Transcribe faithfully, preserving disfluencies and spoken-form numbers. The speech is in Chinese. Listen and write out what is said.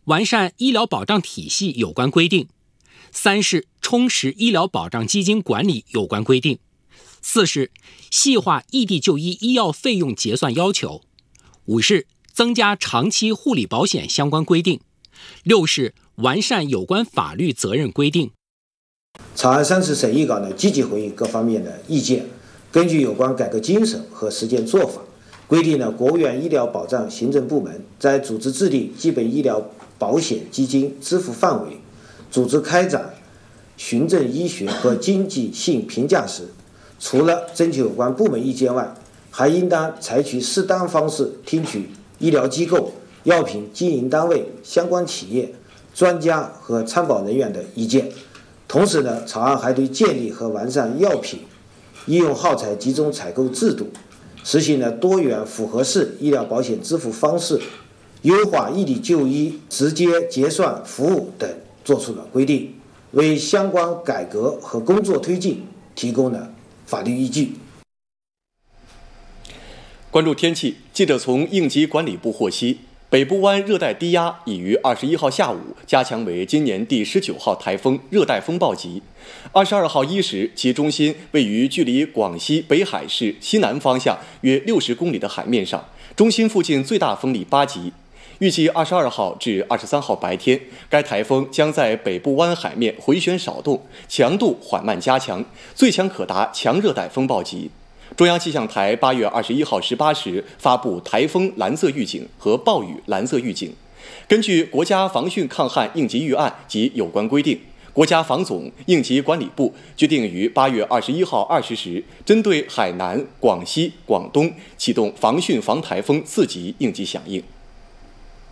完善医疗保障体系有关规定；三是充实医疗保障基金管理有关规定；四是细化异地就医医药费用结算要求；五是增加长期护理保险相关规定；六是完善有关法律责任规定。 草案三次审议稿呢，积极回应各方面的意见，根据有关改革精神和实践做法，规定了国务院医疗保障行政部门在组织制定基本医疗保险基金支付范围、组织开展循证医学和经济性评价时，除了征求有关部门意见外，还应当采取适当方式听取医疗机构、药品经营单位、相关企业、专家和参保人员的意见。同时呢，草案还对建立和完善药品医用耗材集中采购制度，实行了多元复合式医疗保险支付方式，优化异地就医直接结算服务等作出了规定，为相关改革和工作推进提供了法律依据。 关注天气，记者从应急管理部获悉，北部湾热带低压已于二十一号下午加强为今年第十九号台风热带风暴级。二十二号一时，其中心位于距离广西北海市西南方向约六十公里的海面上，中心附近最大风力八级。预计二十二号至二十三号白天，该台风将在北部湾海面回旋少动，强度缓慢加强，最强可达强热带风暴级。中央气象台八月二十一号十八时发布台风蓝色预警和暴雨蓝色预警。根据国家防汛抗旱应急预案及有关规定，国家防总应急管理部决定于八月二十一号二十时，针对海南、广西、广东启动防汛防台风四级应急响应。